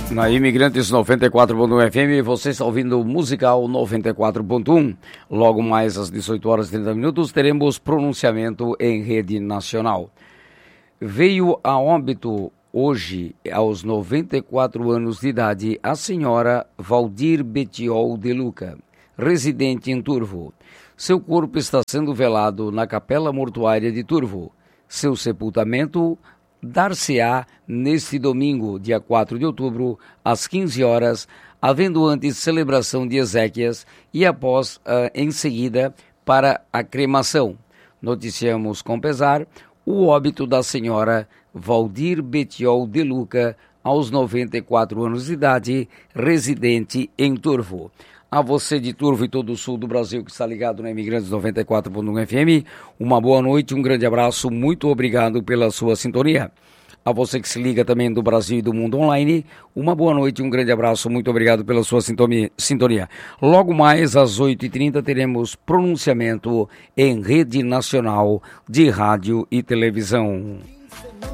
Na Imigrantes 94.1 FM, você está ouvindo o Musical 94.1. Logo mais às 18 horas e 30 minutos, teremos pronunciamento em rede nacional. Veio a óbito hoje, aos 94 anos de idade, a senhora Valdir Betiol de Luca, residente em Turvo. Seu corpo está sendo velado na Capela Mortuária de Turvo. Seu sepultamento dar-se-á neste domingo, dia 4 de outubro, às 15 horas, havendo antes celebração de exéquias e após, em seguida, para a cremação. Noticiamos com pesar o óbito da senhora Valdir Betiol de Luca, aos 94 anos de idade, residente em Turvo. A você de Turvo e todo o sul do Brasil que está ligado na Imigrantes 94.1 FM, uma boa noite, um grande abraço, muito obrigado pela sua sintonia. A você que se liga também do Brasil e do mundo online, uma boa noite, um grande abraço, muito obrigado pela sua sintonia. Logo mais às 8h30 teremos pronunciamento em rede nacional de rádio e televisão.